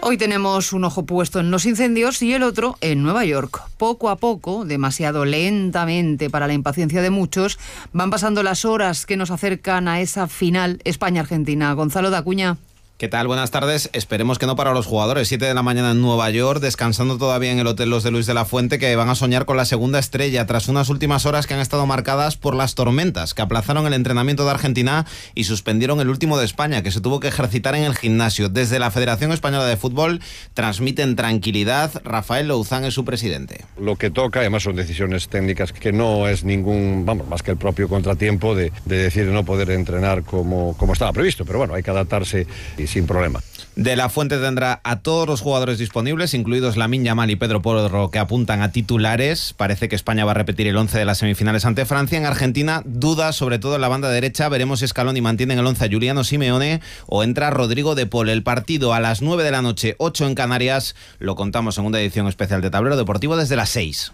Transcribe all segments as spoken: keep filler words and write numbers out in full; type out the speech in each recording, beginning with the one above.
Hoy tenemos un ojo puesto en los incendios y el otro en Nueva York. Poco a poco, demasiado lentamente para la impaciencia de muchos, van pasando las horas que nos acercan a esa final España-Argentina. Gonzalo Dacuña. ¿Qué tal? Buenas tardes. Esperemos que no para los jugadores. siete de la mañana en Nueva York, descansando todavía en el Hotel Los de Luis de la Fuente, que van a soñar con la segunda estrella tras unas últimas horas que han estado marcadas por las tormentas, que aplazaron el entrenamiento de Argentina y suspendieron el último de España, que se tuvo que ejercitar en el gimnasio. Desde la Federación Española de Fútbol transmiten tranquilidad. Rafael Louzán es su presidente. Lo que toca, además son decisiones técnicas que no es ningún, vamos, más que el propio contratiempo de, de decir no poder entrenar como, como estaba previsto, pero bueno, hay que adaptarse y sin problema. De la Fuente tendrá a todos los jugadores disponibles, incluidos Lamine Yamal y Pedro Porro, que apuntan a titulares. Parece que España va a repetir el once de las semifinales ante Francia. En Argentina, dudas sobre todo en la banda derecha. Veremos si Scaloni mantiene en el once a Giuliano Simeone o entra Rodrigo de Paul. El partido a las nueve de la noche, ocho en Canarias. Lo contamos en una edición especial de Tablero Deportivo desde las seis.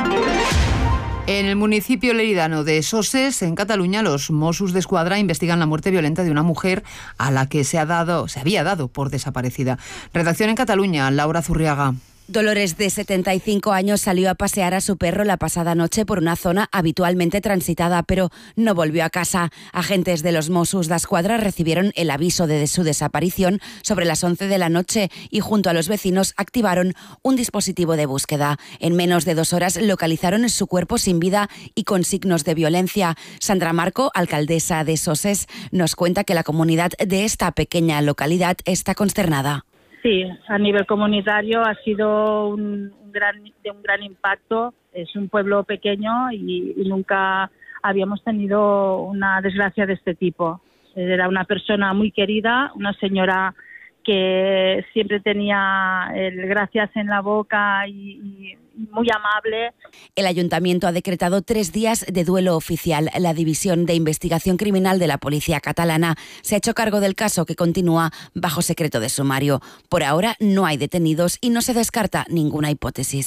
En el municipio leridano de Soses, en Cataluña, los Mossos d'Esquadra investigan la muerte violenta de una mujer a la que se ha dado, se había dado por desaparecida. Redacción en Cataluña, Laura Zurriaga. Dolores, de setenta y cinco años, salió a pasear a su perro la pasada noche por una zona habitualmente transitada, pero no volvió a casa. Agentes de los Mossos d'Esquadra recibieron el aviso de su desaparición sobre las once de la noche y junto a los vecinos activaron un dispositivo de búsqueda. En menos de dos horas localizaron su cuerpo sin vida y con signos de violencia. Sandra Marco, alcaldesa de Soses, nos cuenta que la comunidad de esta pequeña localidad está consternada. Sí, a nivel comunitario ha sido un, un gran, de un gran impacto. Es un pueblo pequeño y, y nunca habíamos tenido una desgracia de este tipo. Era una persona muy querida, una señora que siempre tenía el gracias en la boca y, y muy amable. El Ayuntamiento ha decretado tres días de duelo oficial. La División de Investigación Criminal de la Policía Catalana se ha hecho cargo del caso, que continúa bajo secreto de sumario. Por ahora no hay detenidos y no se descarta ninguna hipótesis.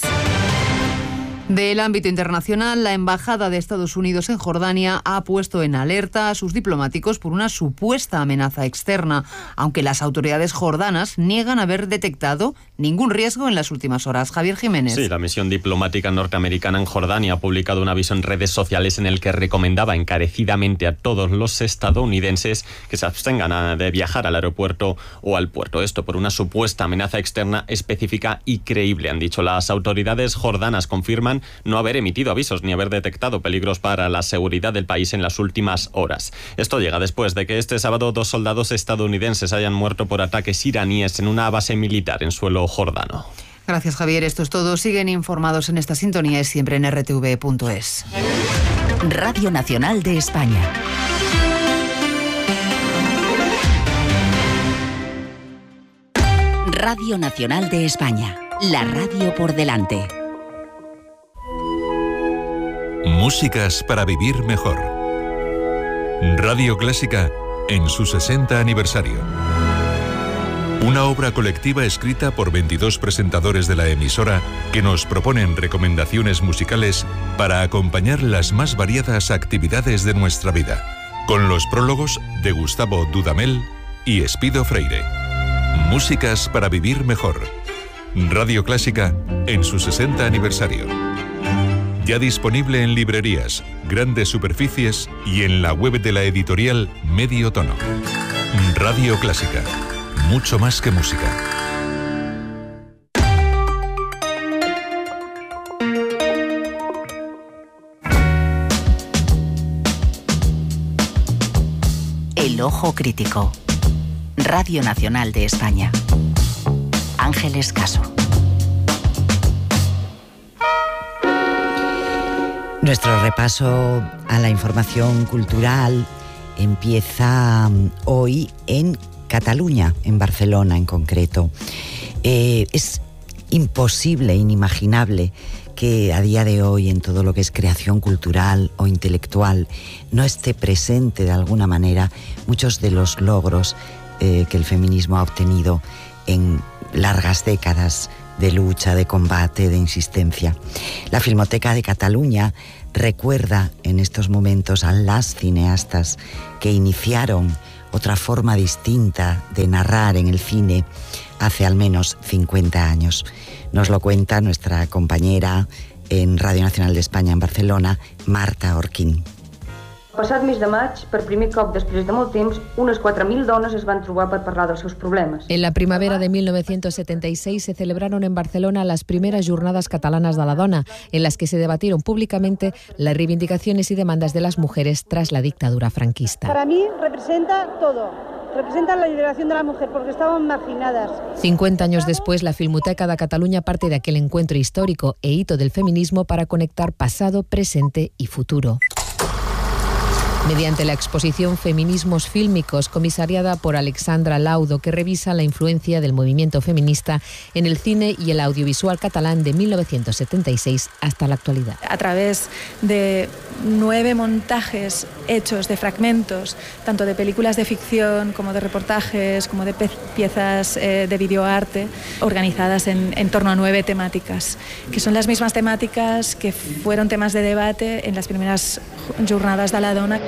Del ámbito internacional, la Embajada de Estados Unidos en Jordania ha puesto en alerta a sus diplomáticos por una supuesta amenaza externa, aunque las autoridades jordanas niegan haber detectado ningún riesgo en las últimas horas. Javier Jiménez. Sí, la misión diplomática norteamericana en Jordania ha publicado un aviso en redes sociales en el que recomendaba encarecidamente a todos los estadounidenses que se abstengan de viajar al aeropuerto o al puerto. Esto por una supuesta amenaza externa específica y creíble, han dicho. Las autoridades jordanas confirman no haber emitido avisos ni haber detectado peligros para la seguridad del país en las últimas horas. Esto llega después de que este sábado dos soldados estadounidenses hayan muerto por ataques iraníes en una base militar en suelo jordano. Gracias, Javier. Esto es todo. Siguen informados en esta sintonía y siempre en r t v punto es. Radio Nacional de España. Radio Nacional de España. La radio por delante. Músicas para vivir mejor. Radio Clásica en su sesenta aniversario. Una obra colectiva escrita por veintidós presentadores de la emisora que nos proponen recomendaciones musicales para acompañar las más variadas actividades de nuestra vida. Con los prólogos de Gustavo Dudamel y Espido Freire. Músicas para vivir mejor. Radio Clásica en su sesenta aniversario. Ya disponible en librerías, grandes superficies y en la web de la editorial Medio Tono. Radio Clásica. Mucho más que música. El ojo crítico. Radio Nacional de España. Ángeles Caso. Nuestro repaso a la información cultural empieza hoy en Cataluña, en Barcelona en concreto. Eh, es imposible, inimaginable que a día de hoy en todo lo que es creación cultural o intelectual no esté presente de alguna manera muchos de los logros eh, que el feminismo ha obtenido en largas décadas de lucha, de combate, de insistencia. La Filmoteca de Cataluña recuerda en estos momentos a las cineastas que iniciaron otra forma distinta de narrar en el cine, hace al menos cincuenta años. Nos lo cuenta nuestra compañera en Radio Nacional de España en Barcelona, Marta Orquín. Passat mes de maig, per primer cop després de molt temps, unes quatre mil dones es van trobar per parlar dels seus problemes. En la primavera de mil novecientos setenta y seis se celebraron en Barcelona las primeras jornadas catalanas de la dona, en las que se debatieron públicamente las reivindicaciones y demandas de las mujeres tras la dictadura franquista. Para mí representa todo. Representa la liberación de la mujer porque estaban marginadas. cincuenta años después, la Filmoteca de Cataluña parte de aquel encuentro histórico e hito del feminismo para conectar pasado, presente y futuro. Mediante la exposición Feminismos Fílmicos, comisariada por Alexandra Laudo, que revisa la influencia del movimiento feminista en el cine y el audiovisual catalán de mil novecientos setenta y seis hasta la actualidad. A través de nueve montajes hechos de fragmentos, tanto de películas de ficción como de reportajes, como de pe- piezas eh, de videoarte, organizadas en, en torno a nueve temáticas, que son las mismas temáticas que fueron temas de debate en las primeras jornadas de la dona.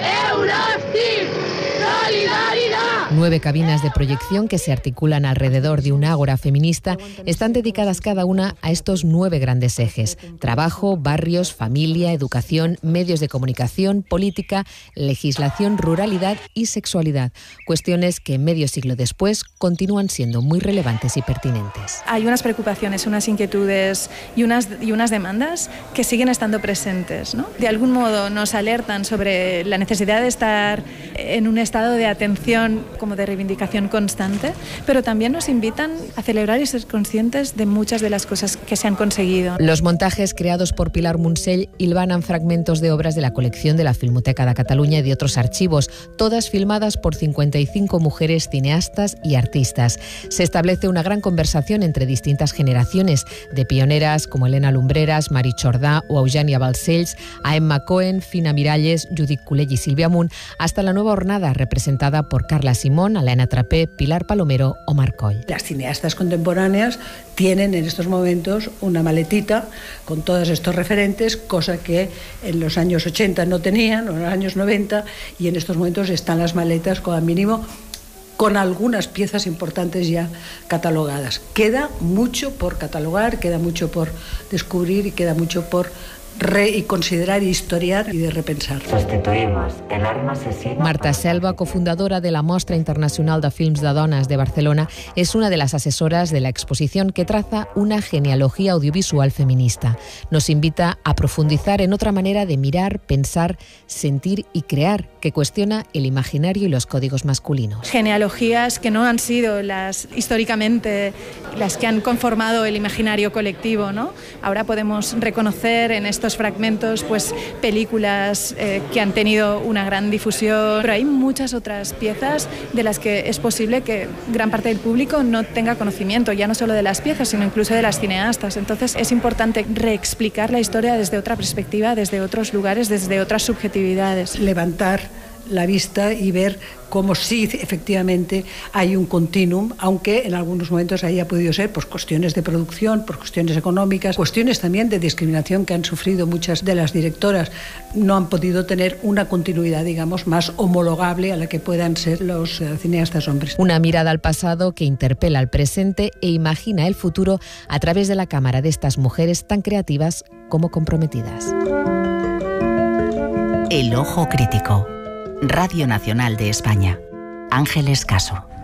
Nueve cabinas de proyección que se articulan alrededor de un ágora feminista están dedicadas cada una a estos nueve grandes ejes: trabajo, barrios, familia, educación, medios de comunicación, política, legislación, ruralidad y sexualidad. Cuestiones que medio siglo después continúan siendo muy relevantes y pertinentes. Hay unas preocupaciones, unas inquietudes y unas, y unas demandas que siguen estando presentes, ¿no? De algún modo nos alertan sobre la necesidad de estar en un estado de atención, como de reivindicación constante, pero también nos invitan a celebrar y ser conscientes de muchas de las cosas que se han conseguido. Los montajes creados por Pilar Munsell hilvanan fragmentos de obras de la colección de la Filmoteca de Cataluña y de otros archivos, todas filmadas por cincuenta y cinco mujeres cineastas y artistas. Se establece una gran conversación entre distintas generaciones, de pioneras como Elena Lumbreras, Mari Chordà o Eugènia Balcells, a Emma Cohen, Fina Miralles, Judit Culell y Silvia Munt, hasta la nueva hornada representada por Carla Simón, Elena Trapé, Pilar Palomero o Marcoll. Las cineastas contemporáneas tienen en estos momentos una maletita con todos estos referentes, cosa que en los años ochenta no tenían, o en los años noventa, y en estos momentos están las maletas como mínimo con algunas piezas importantes ya catalogadas. Queda mucho por catalogar, queda mucho por descubrir y queda mucho por Re y considerar, historiar y de repensar. Sustituimos el arma asesina. Marta Selva, cofundadora de la Mostra Internacional de Films de Dones de Barcelona, es una de las asesoras de la exposición que traza una genealogía audiovisual feminista. Nos invita a profundizar en otra manera de mirar, pensar, sentir y crear, que cuestiona el imaginario y los códigos masculinos. Genealogías que no han sido las históricamente las que han conformado el imaginario colectivo, ¿no? Ahora podemos reconocer en estos fragmentos pues películas eh, que han tenido una gran difusión, pero hay muchas otras piezas de las que es posible que gran parte del público no tenga conocimiento, ya no solo de las piezas, sino incluso de las cineastas. Entonces es importante reexplicar la historia desde otra perspectiva, desde otros lugares, desde otras subjetividades. Levantar la vista y ver cómo sí efectivamente hay un continuum, aunque en algunos momentos haya podido ser por cuestiones de producción, por cuestiones económicas, cuestiones también de discriminación que han sufrido muchas de las directoras. No han podido tener una continuidad, digamos, más homologable a la que puedan ser los uh, cineastas hombres. Una mirada al pasado que interpela al presente e imagina el futuro a través de la cámara de estas mujeres tan creativas como comprometidas. El ojo crítico. Radio Nacional de España. Ángeles Caso.